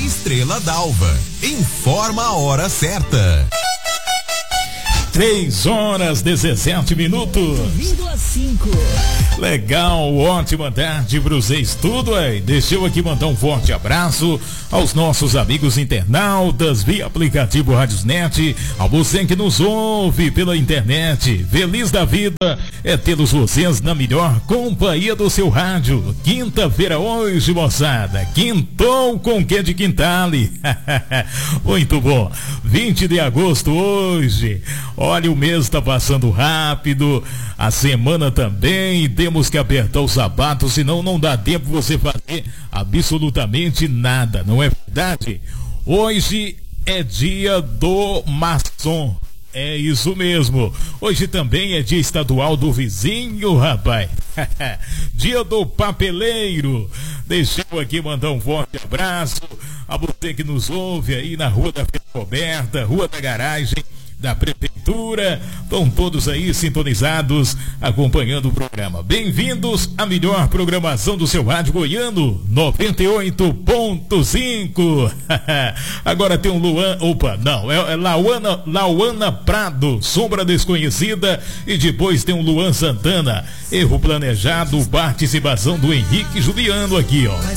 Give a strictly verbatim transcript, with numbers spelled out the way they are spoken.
Estrela d'Alva. Informa a hora certa. Três horas, dezessete minutos. Vindo a cinco. Legal, ótima tarde para vocês tudo aí. Deixa eu aqui mandar um forte abraço aos nossos amigos internautas via aplicativo Radiosnet, a você que nos ouve pela internet. Feliz da vida é tê-los vocês na melhor companhia do seu rádio. Quinta-feira hoje, moçada. Quintou com que de quintale. Muito bom. vinte de agosto hoje. Olha, o mês está passando rápido, a semana também, temos que apertar os sapatos, senão não dá tempo você fazer absolutamente nada, não é verdade? Hoje é dia do maçom, é isso mesmo. Hoje também é dia estadual do vizinho, rapaz. Dia do papeleiro. Deixa eu aqui mandar um forte abraço a você que nos ouve aí na Rua da Feira Coberta, Rua da Garagem da Prefeitura. Estão todos aí sintonizados, acompanhando o programa. Bem-vindos à melhor programação do seu rádio goiano, noventa e oito ponto cinco. Agora tem um Luan, opa, não, é, é Lauana, Lauana Prado, Sombra Desconhecida, e depois tem um Luan Santana, Erro Planejado, participação do Henrique Juliano aqui, ó.